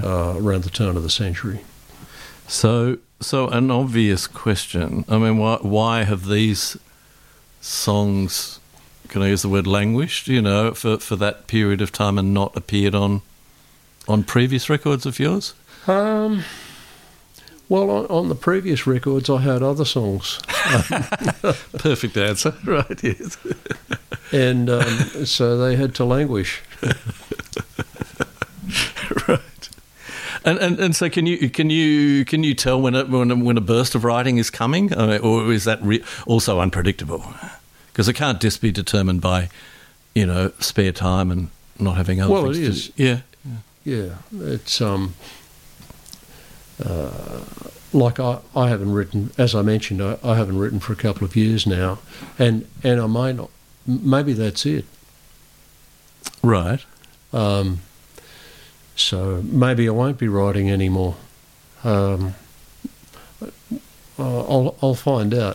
around the turn of the century. So an obvious question. I mean, why have these songs, can I use the word languished, for that period of time and not appeared on previous records of yours? Well, on the previous records, I had other songs. Perfect answer, right? Yes. And so they had to languish. Right. And so can you tell when a burst of writing is coming, or is that also unpredictable? Because it can't just be determined by, spare time and not having other things. Well, it is. Yeah. It's like I haven't written, as I mentioned, I haven't written for a couple of years now, and I may not. Maybe that's it. Right. So maybe I won't be writing anymore. I'll find out.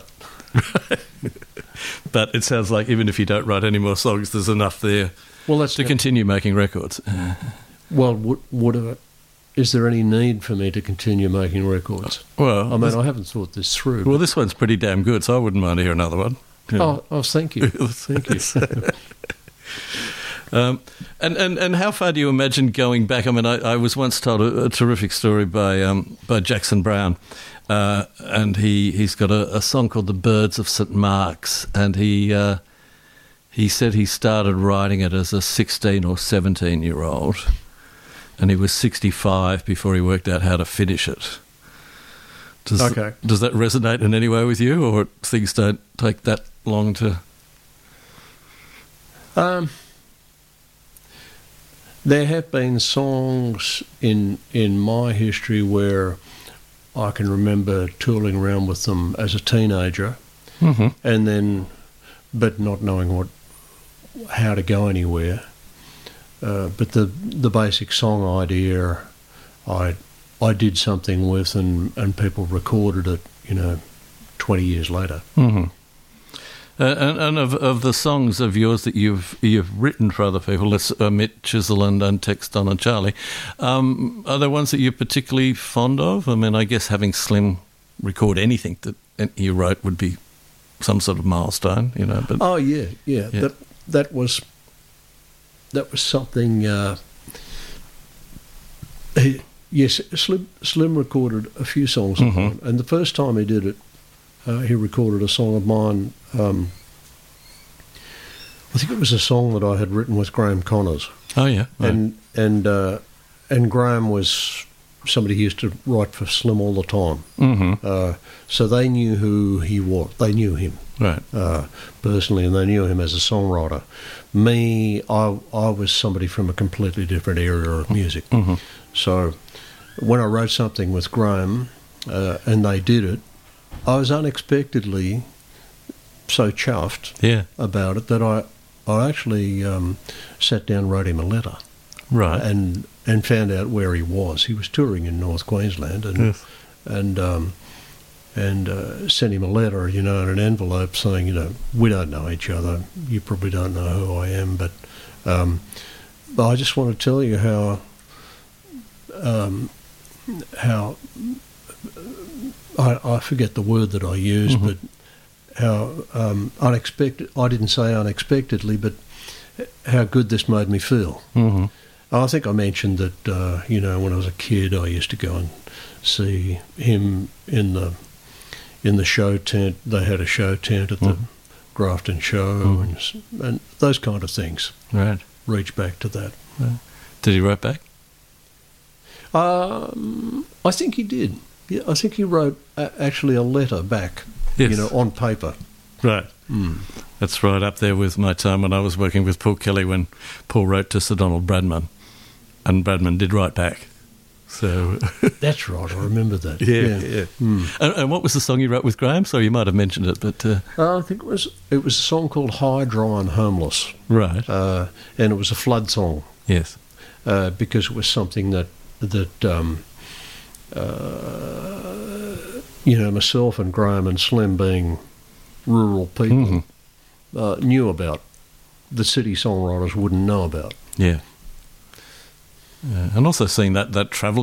But it sounds like even if you don't write any more songs, there's enough there to continue making records. Well, is there any need for me to continue making records? Well, I mean, I haven't thought this through. Well, this one's pretty damn good, so I wouldn't mind to hear another one. Oh, thank you. Thank you. And how far do you imagine going back? I mean, I was once told a terrific story by Jackson Browne, and he's got a song called "The Birds of St Mark's," and he said he started writing it as a 16 or 17-year-old, and he was 65 before he worked out how to finish it. Does that resonate in any way with you, or things don't take that long to? There have been songs in my history where I can remember tooling around with them as a teenager, and then, but not knowing how to go anywhere. But the basic song idea, I did something with, and people recorded it, 20 years later. Mm-hmm. And of the songs of yours that you've written for other people, let's omit Chisel and Tex, Don and Charlie, are there ones that you're particularly fond of? I mean, I guess having Slim record anything that you wrote would be some sort of milestone, But oh yeah. That was something. Yes, Slim recorded a few songs of mine, and the first time he did it, he recorded a song of mine. I think it was a song that I had written with Graham Connors. Oh yeah, right. And Graham was somebody who used to write for Slim all the time. So they knew who he was. They knew him personally, and they knew him as a songwriter. Me, I was somebody from a completely different area of music. So when I wrote something with Graham, and they did it, I was unexpectedly so chuffed about it that I actually sat down and wrote him a letter. Right. And found out where he was. He was touring in North Queensland, and sent him a letter, in an envelope saying, we don't know each other. You probably don't know who I am, but I just want to tell you how I forget the word that I used, but how unexpected. I didn't say unexpectedly, but how good this made me feel. I think I mentioned that when I was a kid, I used to go and see him in the show tent. They had a show tent at the Grafton show, and those kind of things. Right. Reach back to that. Right. Did he write back? I think he did. Yeah, I think he wrote actually a letter back. Yes. On paper. Right. That's right up there with my time when I was working with Paul Kelly, when Paul wrote to Sir Donald Bradman, and Bradman did write back. So that's right. I remember that. Yeah. And what was the song you wrote with Graham? Sorry, you might have mentioned it, but I think it was a song called "High, Dry and Homeless." Right. And it was a flood song. Yes. Because it was something that myself and Graham and Slim, being rural people, knew about. The city songwriters wouldn't know about. Yeah. And also seeing that travelling